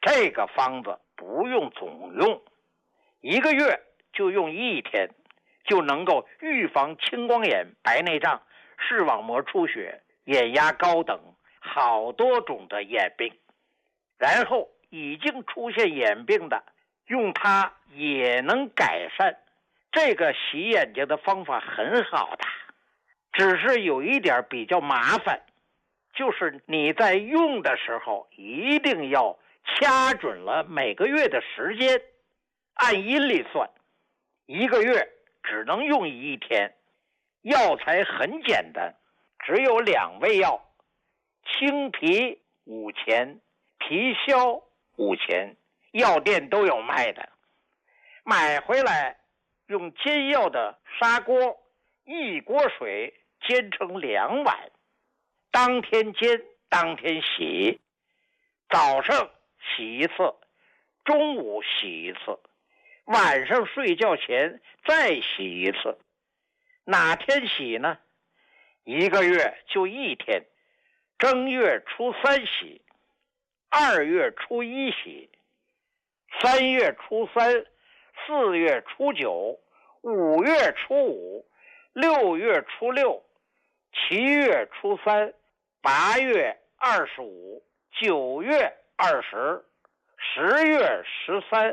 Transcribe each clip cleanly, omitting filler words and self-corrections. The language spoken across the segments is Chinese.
这个方子不用总用，1个月就用1天，就能够预防青光眼、白内障、视网膜出血、眼压高等好多种的眼病。然后已经出现眼病的，用它也能改善。这个洗眼睛的方法很好的，只是有一点比较麻烦，就是你在用的时候一定要掐准了每个月的时间，按阴历算，1个月只能用1天。药材很简单，只有2味药，清脾5钱，皮消5钱，药店都有卖的。买回来用煎药的砂锅1锅水煎成2碗，当天煎当天洗，早上洗1次，中午洗1次，晚上睡觉前再洗1次。哪天洗呢？1个月就1天，正月初3洗，2月初1洗，3月初3，4月初9，5月初5，6月初6，7月初3，8月25，9月20， 10月13，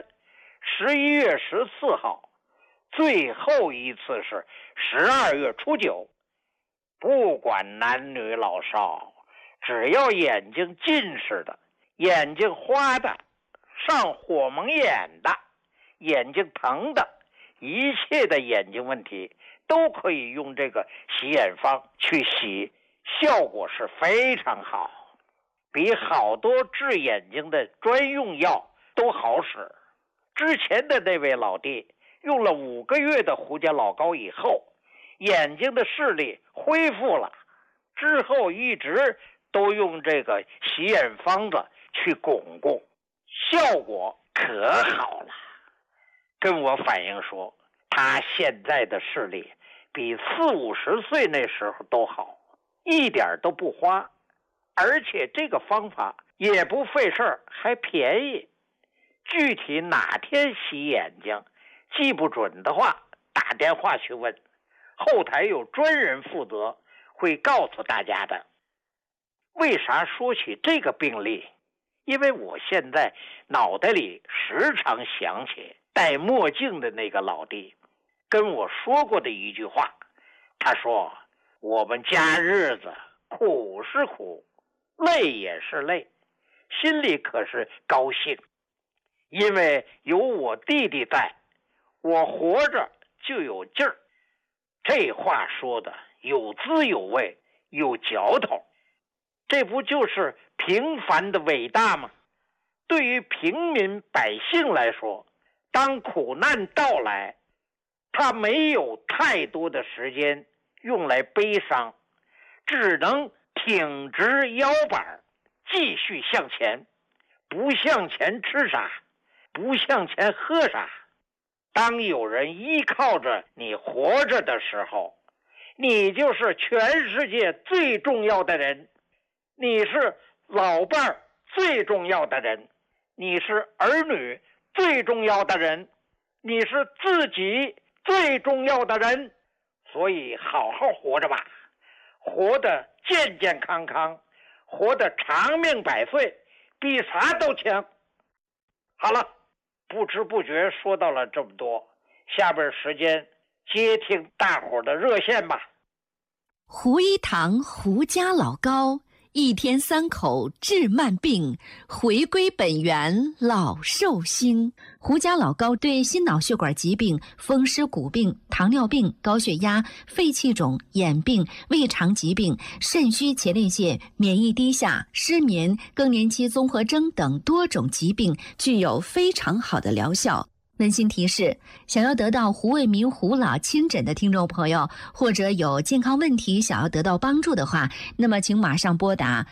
11月14号，最后一次是12月初9。不管男女老少，只要眼睛近视的、眼睛花的、上火蒙眼的、眼睛疼的，一切的眼睛问题都可以用这个洗眼方去洗，效果是非常好，比好多治眼睛的专用药都好使。之前的那位老弟用了5个月的胡家老膏以后，眼睛的视力恢复了，之后一直都用这个洗眼方子去巩固，效果可好了。跟我反映说，他现在的视力比40-50岁那时候都好，一点都不花，而且这个方法也不费事儿，还便宜。具体哪天洗眼睛记不准的话，打电话去问，后台有专人负责，会告诉大家的。为啥说起这个病例？因为我现在脑袋里时常想起戴墨镜的那个老弟跟我说过的一句话。他说，我们家日子苦是苦，累也是累，心里可是高兴，因为有我弟弟在，我活着就有劲儿。这话说的有滋有味，有嚼头，这不就是平凡的伟大吗？对于平民百姓来说，当苦难到来，他没有太多的时间用来悲伤，只能挺直腰板继续向前。不向前吃啥，不向前喝啥。当有人依靠着你活着的时候，你就是全世界最重要的人，你是老伴儿最重要的人，你是儿女最重要的人，你是自己最重要的人。所以好好活着吧，活得健健康康，活得长命百岁，比啥都强。好了，不知不觉说到了这么多，下边时间接听大伙的热线吧。 胡一堂胡家老膏，1天3口治慢病，回归本源老寿星。胡家老膏对心脑血管疾病、风湿骨病、糖尿病、高血压、肺气肿、眼病、胃肠疾病、肾虚前列腺、免疫低下、失眠、更年期综合征等多种疾病具有非常好的疗效。温馨提示，想要得到胡卫民胡老亲诊的听众朋友，或者有健康问题想要得到帮助的话，那么请马上拨打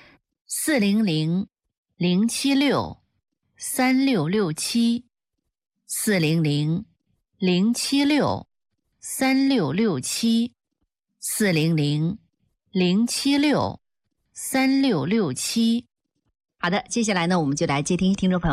400-076-3667 400-076-3667 400-076-3667。好的，接下来呢，我们就来接听听众朋友